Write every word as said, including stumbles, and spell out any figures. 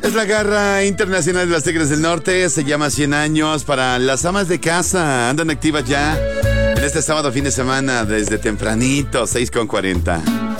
Es la garra internacional de las Tigres del Norte. Se llama cien años para las amas de casa. Andan activas ya en este sábado fin de semana desde tempranito, seis con cuarenta.